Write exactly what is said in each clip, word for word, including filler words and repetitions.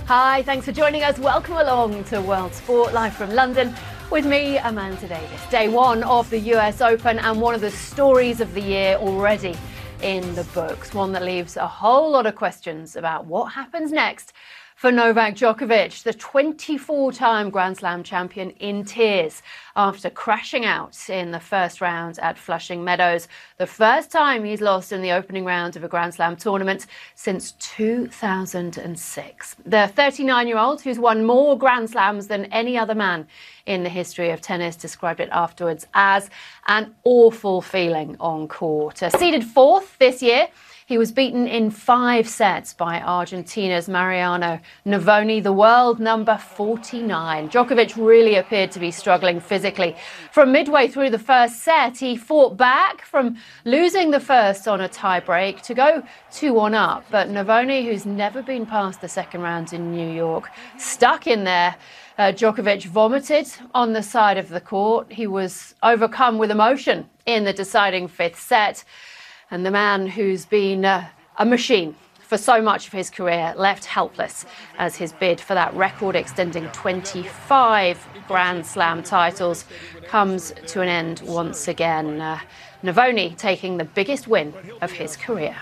Hi, thanks for joining us. Welcome along to World Sport, live from London with me, Amanda Davis. Day one of the U S Open and one of the stories of the year already in the books. One that leaves a whole lot of questions about what happens next for Novak Djokovic, the twenty-four-time Grand Slam champion, in tears after crashing out in the first round at Flushing Meadows. The first time he's lost in the opening round of a Grand Slam tournament since two thousand six. The thirty-nine-year-old, who's won more Grand Slams than any other man in the history of tennis, described it afterwards as an awful feeling on court. Seeded fourth this year, he was beaten in five sets by Argentina's Mariano Navoni, the world number forty-nine. Djokovic really appeared to be struggling physically. From midway through the first set, he fought back from losing the first on a tie-break to go two one up. But Navoni, who's never been past the second round in New York, stuck in there. Uh, Djokovic vomited on the side of the court. He was overcome with emotion in the deciding fifth set. And the man who's been uh, a machine for so much of his career left helpless as his bid for that record-extending twenty-five Grand Slam titles comes to an end once again. Uh, Navoni taking the biggest win of his career.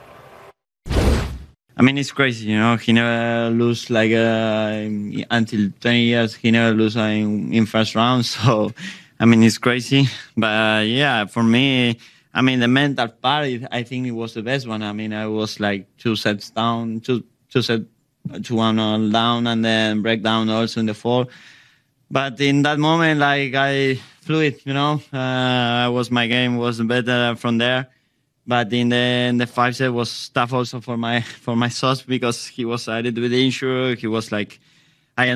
I mean, it's crazy, you know. He never lose like uh, until twenty years. He never lose in, in first round. So, I mean, it's crazy. But uh, yeah, for me, I mean, the mental part, I think it was the best one. I mean, I was like two sets down, two two set, two one all down, and then break down also in the fourth. But in that moment, like I flew it, you know. Uh, was my game was better from there. But in the in the five set was tough also for my for my sauce because he was a little bit injured. He was like